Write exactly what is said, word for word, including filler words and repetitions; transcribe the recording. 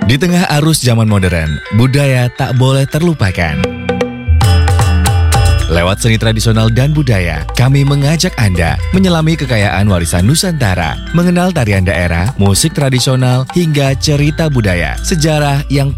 Di tengah arus zaman modern, budaya tak boleh terlupakan. Lewat seni tradisional dan budaya, kami mengajak Anda menyelami kekayaan warisan Nusantara, mengenal tarian daerah, musik tradisional, hingga cerita budaya, sejarah yang